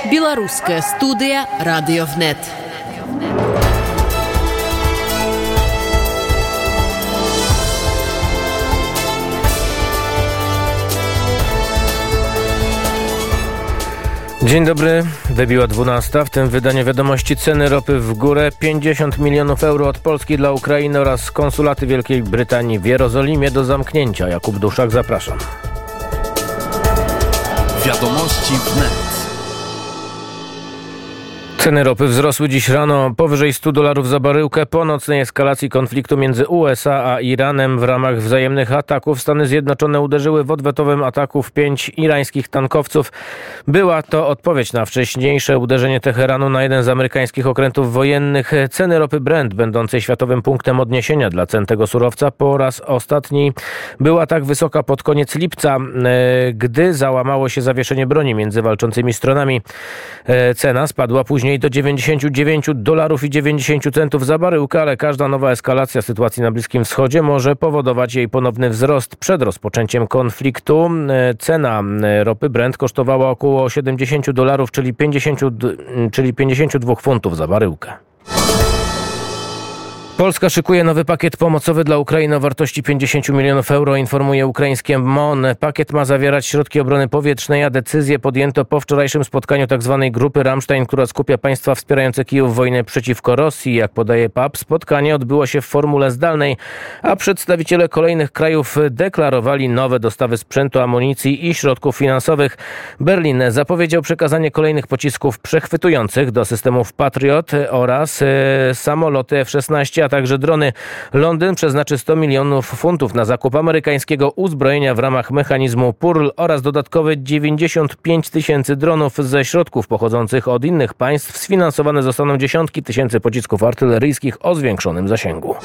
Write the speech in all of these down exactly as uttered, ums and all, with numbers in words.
Белорусская студия «Радиовнет». Dzień dobry, wybiła dwunasta. W tym wydaniu wiadomości ceny ropy w górę. pięćdziesiąt milionów euro od Polski dla Ukrainy oraz konsulaty Wielkiej Brytanii w Jerozolimie do zamknięcia. Jakub Duszak, zapraszam. Wiadomości wnet. Ceny ropy wzrosły dziś rano powyżej stu dolarów za baryłkę po nocnej eskalacji konfliktu między U S A a Iranem w ramach wzajemnych ataków. Stany Zjednoczone uderzyły w odwetowym ataku w pięć irańskich tankowców. Była to odpowiedź na wcześniejsze uderzenie Teheranu na jeden z amerykańskich okrętów wojennych. Ceny ropy Brent, będącej światowym punktem odniesienia dla cen tego surowca, po raz ostatni była tak wysoka pod koniec lipca, gdy załamało się zawieszenie broni między walczącymi stronami. Cena spadła później do dziewięćdziesięciu dziewięciu dolarów i dziewięćdziesięciu centów za baryłkę, ale każda nowa eskalacja sytuacji na Bliskim Wschodzie może powodować jej ponowny wzrost. Przed rozpoczęciem konfliktu cena ropy Brent kosztowała około siedemdziesięciu dolarów, czyli pięćdziesięciu, czyli pięćdziesięciu dwóch funtów za baryłkę. Polska szykuje nowy pakiet pomocowy dla Ukrainy o wartości pięćdziesięciu milionów euro, informuje ukraińskie M O N. Pakiet ma zawierać środki obrony powietrznej, a decyzję podjęto po wczorajszym spotkaniu tzw. grupy Ramstein, która skupia państwa wspierające Kijów w wojnie przeciwko Rosji. Jak podaje P A P, spotkanie odbyło się w formule zdalnej, a przedstawiciele kolejnych krajów deklarowali nowe dostawy sprzętu, amunicji i środków finansowych. Berlin zapowiedział przekazanie kolejnych pocisków przechwytujących do systemów Patriot oraz e, samoloty F szesnaście, a także drony. Londyn przeznaczy sto milionów funtów na zakup amerykańskiego uzbrojenia w ramach mechanizmu P U R L oraz dodatkowe dziewięćdziesiąt pięć tysięcy dronów ze środków pochodzących od innych państw. Sfinansowane zostaną dziesiątki tysięcy pocisków artyleryjskich o zwiększonym zasięgu.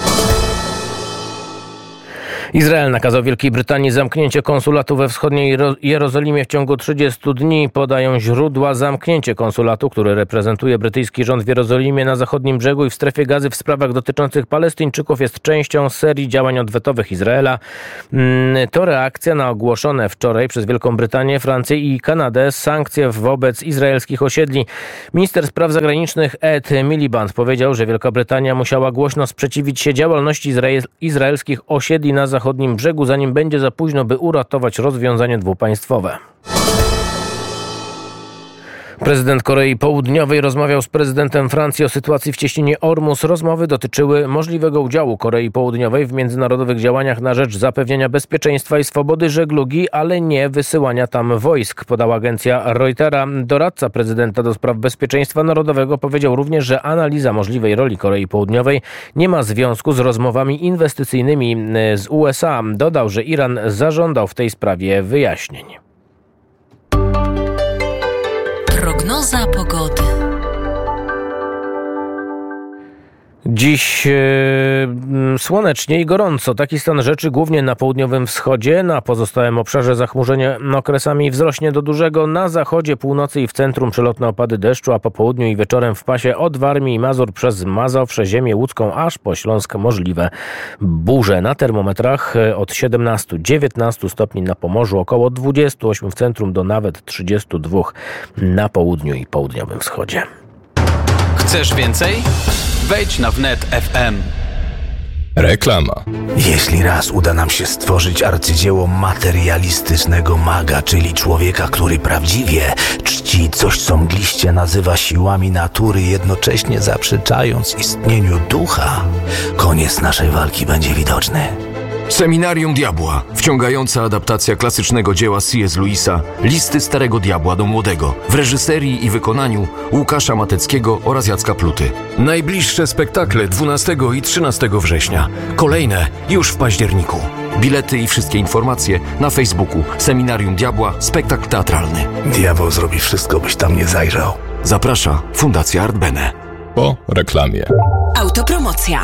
Izrael nakazał Wielkiej Brytanii zamknięcie konsulatu we wschodniej Jerozolimie w ciągu trzydziestu dni. Podają źródła. Zamknięcie konsulatu, który reprezentuje brytyjski rząd w Jerozolimie, na zachodnim brzegu i w strefie Gazy w sprawach dotyczących Palestyńczyków, jest częścią serii działań odwetowych Izraela. To reakcja na ogłoszone wczoraj przez Wielką Brytanię, Francję i Kanadę sankcje wobec izraelskich osiedli. Minister spraw zagranicznych Ed Miliband powiedział, że Wielka Brytania musiała głośno sprzeciwić się działalności izrael- izraelskich osiedli na zachodnim zachodnim brzegu, zanim będzie za późno, by uratować rozwiązanie dwupaństwowe. Prezydent Korei Południowej rozmawiał z prezydentem Francji o sytuacji w cieśninie Ormus. Rozmowy dotyczyły możliwego udziału Korei Południowej w międzynarodowych działaniach na rzecz zapewnienia bezpieczeństwa i swobody żeglugi, ale nie wysyłania tam wojsk, podała agencja Reutera. Doradca prezydenta do spraw bezpieczeństwa narodowego powiedział również, że analiza możliwej roli Korei Południowej nie ma związku z rozmowami inwestycyjnymi z U S A. Dodał, że Iran zażądał w tej sprawie wyjaśnień. Prognoza pogody. Dziś e, słonecznie i gorąco. Taki stan rzeczy głównie na południowym wschodzie. Na pozostałym obszarze zachmurzenie okresami wzrośnie do dużego. Na zachodzie, północy i w centrum przelotne opady deszczu, a po południu i wieczorem w pasie od Warmii i Mazur przez Mazowsze, ziemię łódzką aż po Śląsk możliwe burze. Na termometrach od siedemnastu do dziewiętnastu stopni na Pomorzu, około dwudziestu ośmiu w centrum do nawet trzydziestu dwóch na południu i południowym wschodzie. Chcesz więcej? Wejdź na wnet kropka f m. Reklama. Jeśli raz uda nam się stworzyć arcydzieło materialistycznego maga, czyli człowieka, który prawdziwie czci coś, co mgliście nazywa siłami natury, jednocześnie zaprzeczając istnieniu ducha, koniec naszej walki będzie widoczny. Seminarium Diabła. Wciągająca adaptacja klasycznego dzieła C S Lewisa Listy Starego Diabła do Młodego w reżyserii i wykonaniu Łukasza Mateckiego oraz Jacka Pluty. Najbliższe spektakle dwunastego i trzynastego września. Kolejne już w październiku. Bilety i wszystkie informacje na Facebooku Seminarium Diabła, spektakl teatralny. Diabeł zrobi wszystko, byś tam nie zajrzał. Zaprasza Fundacja Art Bene. Po reklamie. Autopromocja.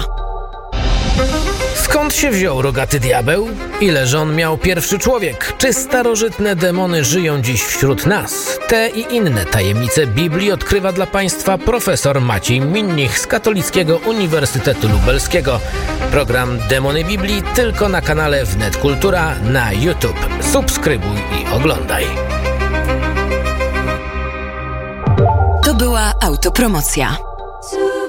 Skąd się wziął rogaty diabeł? Ile żon miał pierwszy człowiek? Czy starożytne demony żyją dziś wśród nas? Te i inne tajemnice Biblii odkrywa dla Państwa profesor Maciej Minnich z Katolickiego Uniwersytetu Lubelskiego. Program Demony Biblii tylko na kanale Wnet Kultura na YouTube. Subskrybuj i oglądaj. To była autopromocja.